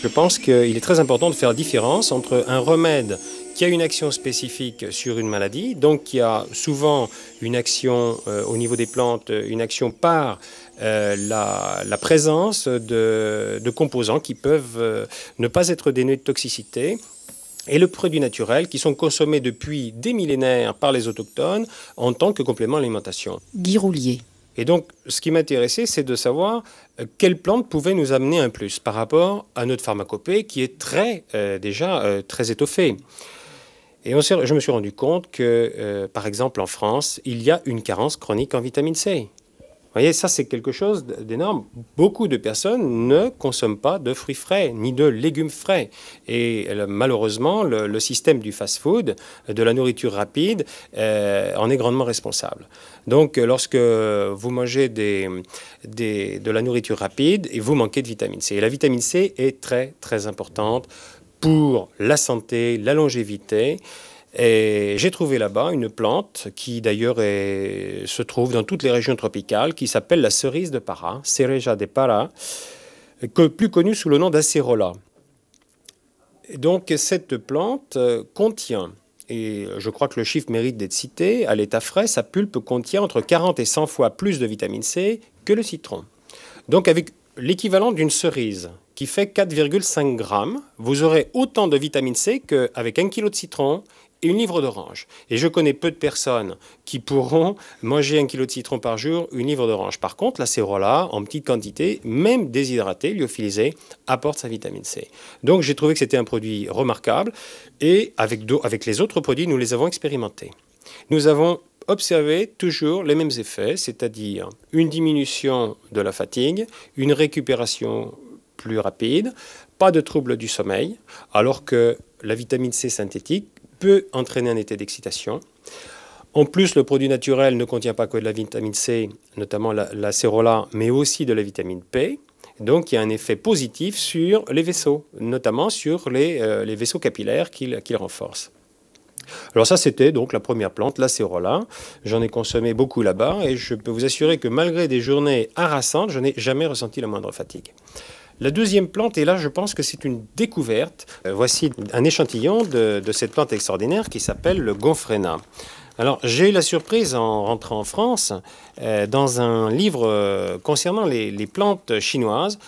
Je pense qu'il est très important de faire la différence entre un remède qui a une action spécifique sur une maladie, donc qui a souvent une action au niveau des plantes, une action par la présence de composants qui peuvent ne pas être dénués de toxicité, et le produit naturel qui sont consommés depuis des millénaires par les autochtones en tant que complément à l'alimentation. Guy Roulier. Et donc, ce qui m'intéressait, c'est de savoir quelle plante pouvait nous amener un plus par rapport à notre pharmacopée qui est déjà très étoffée. Et je me suis rendu compte que, par exemple, en France, il y a une carence chronique en vitamine C. Vous voyez, ça, c'est quelque chose d'énorme. Beaucoup de personnes ne consomment pas de fruits frais, ni de légumes frais. Et malheureusement, le système du fast-food, de la nourriture rapide, en est grandement responsable. Donc, lorsque vous mangez de la nourriture rapide, vous manquez de vitamine C. Et la vitamine C est très, très importante pour la santé, la longévité. Et j'ai trouvé là-bas une plante qui d'ailleurs se trouve dans toutes les régions tropicales, qui s'appelle la cerise de Para, Cereja de Para, plus connue sous le nom d'acérola. Donc cette plante contient, et je crois que le chiffre mérite d'être cité, à l'état frais, sa pulpe contient entre 40 et 100 fois plus de vitamine C que le citron. Donc avec l'équivalent d'une cerise, qui fait 4,5 grammes, vous aurez autant de vitamine C qu'avec 1 kg de citron et une livre d'orange. Et je connais peu de personnes qui pourront manger 1 kg de citron par jour, une livre d'orange. Par contre, l'acérola, en petite quantité, même déshydratée, lyophilisée, apporte sa vitamine C. Donc j'ai trouvé que c'était un produit remarquable. Et avec les autres produits, nous les avons expérimentés. Nous avons observé toujours les mêmes effets, c'est-à-dire une diminution de la fatigue, une récupération plus rapide, pas de troubles du sommeil, alors que la vitamine C synthétique peut entraîner un état d'excitation. En plus, le produit naturel ne contient pas que de la vitamine C, notamment l'acérola, mais aussi de la vitamine P. Donc, il y a un effet positif sur les vaisseaux, notamment sur les vaisseaux capillaires qu'il renforce. Alors ça, c'était donc la première plante, l'acérola. J'en ai consommé beaucoup là-bas et je peux vous assurer que malgré des journées harassantes, je n'ai jamais ressenti la moindre fatigue. La deuxième plante, et là je pense que c'est une découverte, voici un échantillon de cette plante extraordinaire qui s'appelle le gomphrena. Alors j'ai eu la surprise en rentrant en France, dans un livre concernant les plantes chinoises,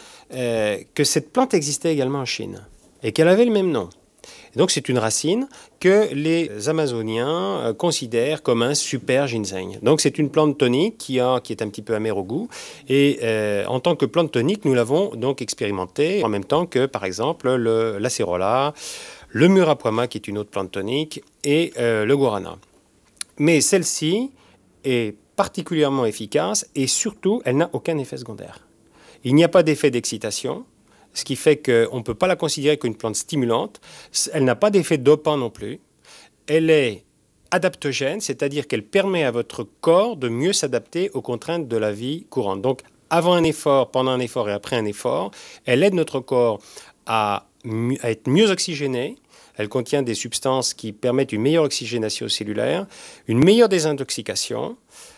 que cette plante existait également en Chine et qu'elle avait le même nom. Donc c'est une racine que les Amazoniens considèrent comme un super ginseng. Donc c'est une plante tonique qui est un petit peu amère au goût. Et en tant que plante tonique, nous l'avons donc expérimentée en même temps que par exemple l'acérola, le murapuama qui est une autre plante tonique et le guarana. Mais celle-ci est particulièrement efficace et surtout elle n'a aucun effet secondaire. Il n'y a pas d'effet d'excitation. Ce qui fait qu'on ne peut pas la considérer comme une plante stimulante. Elle n'a pas d'effet dopant non plus. Elle est adaptogène, c'est-à-dire qu'elle permet à votre corps de mieux s'adapter aux contraintes de la vie courante. Donc, avant un effort, pendant un effort et après un effort, elle aide notre corps à être mieux oxygéné. Elle contient des substances qui permettent une meilleure oxygénation cellulaire, une meilleure désintoxication.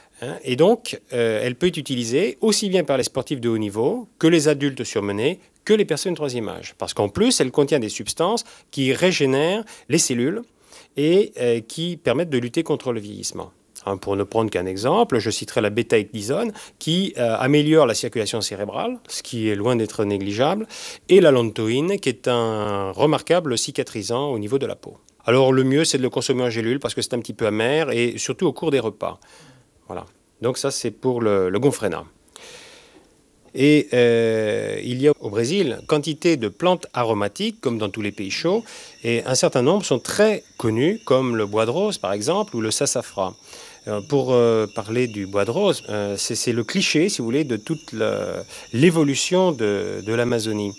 Et donc, elle peut être utilisée aussi bien par les sportifs de haut niveau que les adultes surmenés, que les personnes de troisième âge. Parce qu'en plus, elle contient des substances qui régénèrent les cellules et qui permettent de lutter contre le vieillissement. Pour ne prendre qu'un exemple, je citerai la bêta-ecdysone qui améliore la circulation cérébrale, ce qui est loin d'être négligeable, et la lantoïne qui est un remarquable cicatrisant au niveau de la peau. Alors le mieux, c'est de le consommer en gélule parce que c'est un petit peu amer et surtout au cours des repas. Voilà. Donc ça, c'est pour le gomphrena. Et il y a au Brésil quantité de plantes aromatiques, comme dans tous les pays chauds, et un certain nombre sont très connus, comme le bois de rose, par exemple, ou le sassafras. Pour parler du bois de rose, c'est le cliché, si vous voulez, de toute l'évolution de l'Amazonie.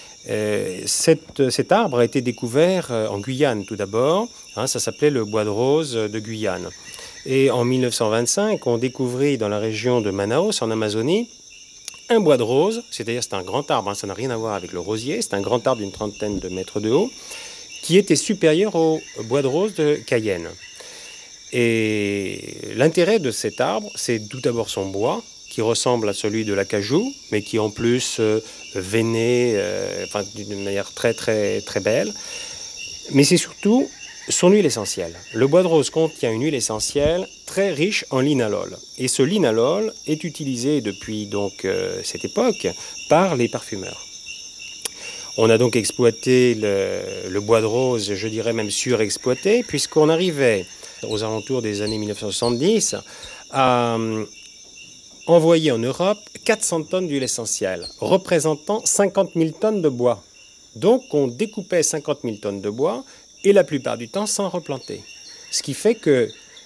Cet arbre a été découvert en Guyane, tout d'abord. Ça s'appelait le bois de rose de Guyane. Et en 1925, on découvrit dans la région de Manaus, en Amazonie, un bois de rose, c'est-à-dire c'est un grand arbre, ça n'a rien à voir avec le rosier, c'est un grand arbre d'une trentaine de mètres de haut, qui était supérieur au bois de rose de Cayenne. Et l'intérêt de cet arbre, c'est tout d'abord son bois, qui ressemble à celui de l'acajou, mais qui est en plus veiné, d'une manière très très très belle. Mais c'est surtout son huile essentielle. Le bois de rose contient une huile essentielle très riche en linalol. Et ce linalol est utilisé depuis donc cette époque par les parfumeurs. On a donc exploité le bois de rose, je dirais même surexploité, puisqu'on arrivait aux alentours des années 1970 à envoyer en Europe 400 tonnes d'huile essentielle, représentant 50 000 tonnes de bois. Donc on découpait 50 000 tonnes de bois, et la plupart du temps sans replanter. Ce qui fait que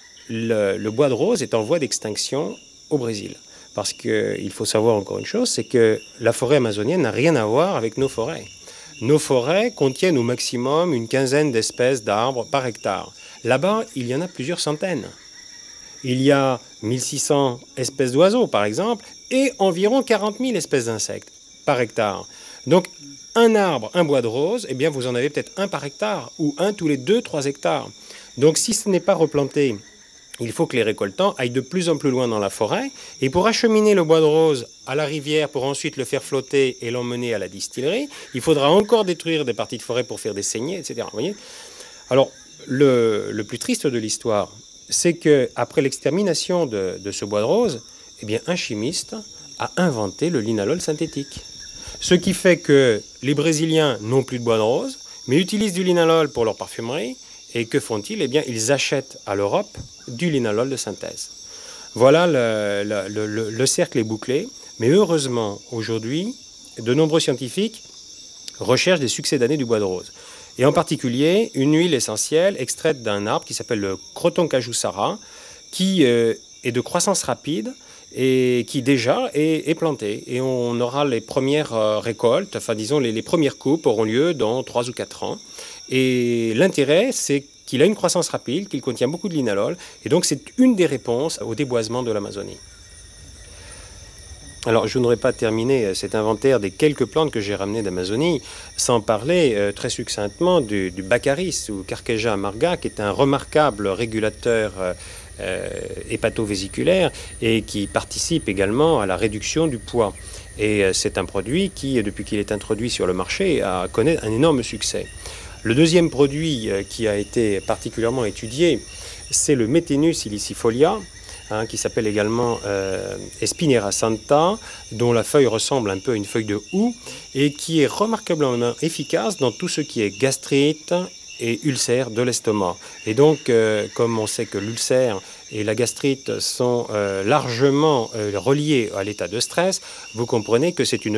le bois de rose est en voie d'extinction au Brésil. Parce qu'il faut savoir encore une chose, c'est que la forêt amazonienne n'a rien à voir avec nos forêts. Nos forêts contiennent au maximum une quinzaine d'espèces d'arbres par hectare. Là-bas, il y en a plusieurs centaines. Il y a 1600 espèces d'oiseaux, par exemple, et environ 40 000 espèces d'insectes par hectare. Donc, un arbre, un bois de rose, eh bien, vous en avez peut-être un par hectare, ou un tous les 2-3 hectares. Donc, si ce n'est pas replanté, il faut que les récoltants aillent de plus en plus loin dans la forêt. Et pour acheminer le bois de rose à la rivière, pour ensuite le faire flotter et l'emmener à la distillerie, il faudra encore détruire des parties de forêt pour faire des saignées, etc. Vous voyez ? Alors, le plus triste de l'histoire, c'est qu'après l'extermination de ce bois de rose, eh bien, un chimiste a inventé le linalol synthétique. Ce qui fait que les Brésiliens n'ont plus de bois de rose, mais utilisent du linalol pour leur parfumerie. Et que font-ils ? Eh bien, ils achètent à l'Europe du linalol de synthèse. Voilà, le cercle est bouclé. Mais heureusement, aujourd'hui, de nombreux scientifiques recherchent des succédanés du bois de rose. Et en particulier, une huile essentielle extraite d'un arbre qui s'appelle le Croton cajussara, qui est de croissance rapide, et qui déjà est planté. Et on aura les premières récoltes, enfin disons les premières coupes auront lieu dans 3 ou 4 ans. Et l'intérêt, c'est qu'il a une croissance rapide, qu'il contient beaucoup de linalol, et donc c'est une des réponses au déboisement de l'Amazonie. Alors, je n'aurais pas terminé cet inventaire des quelques plantes que j'ai ramenées d'Amazonie sans parler très succinctement du Baccharis ou Carqueja amarga, qui est un remarquable régulateur hépatovésiculaire et qui participe également à la réduction du poids. Et c'est un produit qui, depuis qu'il est introduit sur le marché, connaît un énorme succès. Le deuxième produit qui a été particulièrement étudié, c'est le Methenus ilicifolia, qui s'appelle également Espinera santa, dont la feuille ressemble un peu à une feuille de houx, et qui est remarquablement efficace dans tout ce qui est gastrite et ulcère de l'estomac. Et donc, comme on sait que l'ulcère et la gastrite sont largement reliés à l'état de stress, vous comprenez que c'est une